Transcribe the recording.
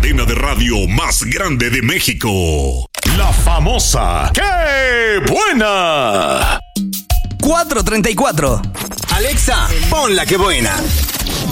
cadena de radio más grande de México. La famosa ¡Qué buena! 4:34. Alexa, pon la que buena.